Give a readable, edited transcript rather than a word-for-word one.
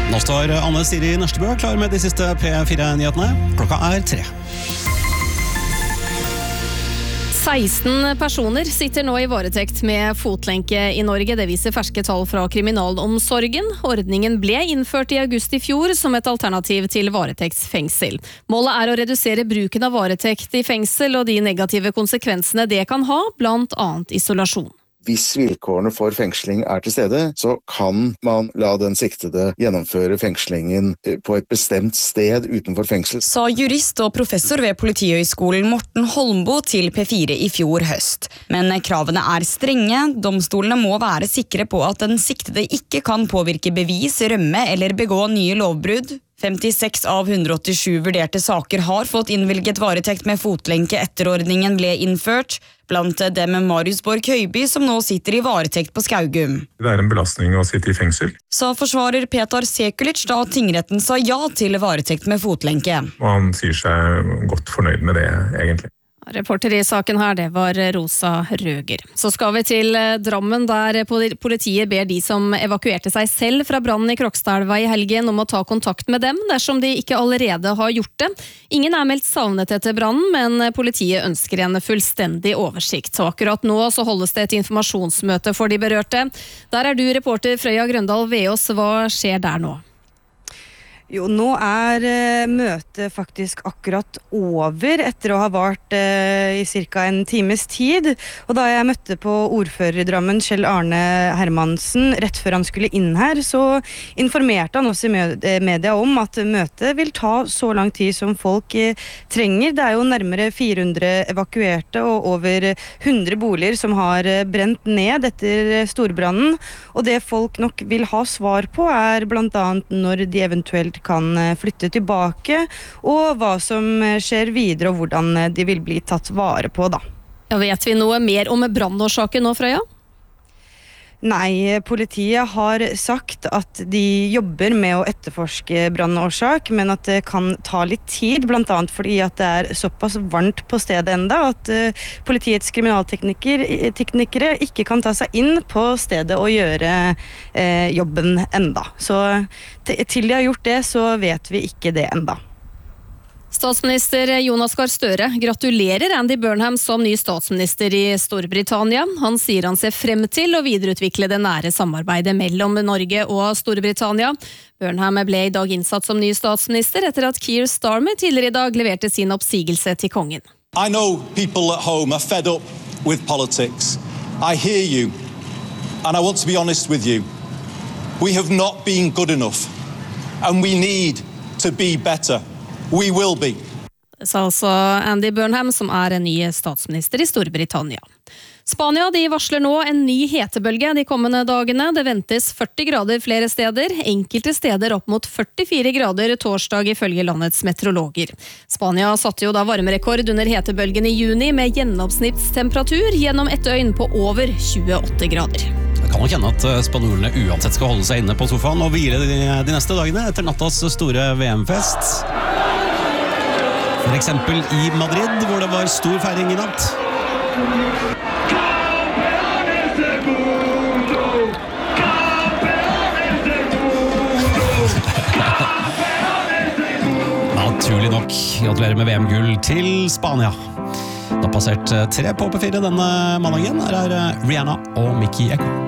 Nå står Anne Siri Nørstebø klar med de siste P4-nyhetene. Klokka 3. 16 personer sitter nå i varetekt med fotlenke i Norge. Det viser ferske tall fra kriminalomsorgen. Ordningen ble innført i august i fjor som et alternativ til varetektsfengsel. Målet å redusere bruken av varetekt i fengsel og de negative konsekvensene det kan ha, blant annet isolasjon. Hvis vilkårene for fengsling til stede, så kan man la den siktede gjennomføre fengslingen på et bestemt sted utenfor fengsel. Sa jurist og professor ved Politihøgskolen Morten Holmbo til P4 i fjor høst. Men kravene strenge. Domstolene må være sikre på at den siktede ikke kan påvirke bevis, rømme eller begå nye lovbrudd. 56 av 187 vurderte saker har fått innvilget varetekt med fotlenke etter ordningen ble innført. Blant dem Marius Borg Høiby, som nå sitter i varetekt på Skaugum. Det en belastning å sitte i fengsel. Sa forsvarer Petar Sekulic da tingretten sa ja til varetekt med fotlenke. Og han sier seg godt fornøyd med det, egentlig. Reporter i saken her, det var Rosa Røger. Så skal vi til Drammen, der politiet ber de som evakuerte seg selv fra brannen i Krokstadelva i helgen om å ta kontakt med dem, dersom de ikke allerede har gjort det. Ingen meldt savnet etter brannen, men politiet ønsker en fullstendig oversikt. Så akkurat nå så holdes det et informasjonsmøte for de berørte. Der du reporter Frøya Grøndal Veås, hva skjer der nå? Jo, nå møtet faktisk akkurat over etter å ha vart i cirka en times tid. Og da jeg møtte på ordfører i Drammen, Kjell Arne Hermansen, rett før han skulle inn her, så informerte han oss i media om at møtet vil ta så lang tid som folk trenger. Det jo nærmere 400 evakuerte og over 100 boliger som har brent ned etter storbrannen. Og det folk nok vil ha svar på blant annet når de eventuelt kan flytte tilbake, og hva som skjer videre, og hvordan de vil bli tatt vare på, da. Ja, vet vi noe mer om brannårsaken nå, Frøya? Nei, politiet har sagt at de jobber med å etterforske brannårsak, men at det kan ta litt tid, blant annet fordi at det såpass varmt på stedet enda, at politiets kriminalteknikere ikke kan ta seg inn på stedet og gjøre jobben enda. Så til de har gjort det, så vet vi ikke det enda. Statsminister Jonas Gahr Støre gratulerer Andy Burnham som ny statsminister i Storbritannia. Han sier han ser frem til å videreutvikle det nære samarbeidet mellom Norge og Storbritannia. Burnham ble i dag innsatt som ny statsminister etter at Keir Starmer tidligere i dag leverte sin oppsigelse til kongen. I know people at home are fed up with politics. I hear you, and I want to be honest with you. We have not been good enough, and we need to be better. We will be. Det sa altså Andy Burnham, som en ny statsminister i Storbritannia. Spania de varsler nå en ny hetebølge de kommende dagene. Det ventes 40 grader flere steder, enkelte steder opp mot 44 grader torsdag ifølge landets meteorologer. Spania satte jo da varmerekord under hetebølgen i juni med gjennomsnittstemperatur gjennom et døgn på over 28 grader. Det kan nok hende at spanjolene uansett skal holde seg inne på sofaen og hvile de neste dagene etter nattas store VM-fest. For eksempel i Madrid, hvor det var stor feiring i natt. Naturlig nok, gratulerer med VM-gull til Spania. Det har passert 3 på P4 denne mandagen. Her Rihanna og Mickey Echo.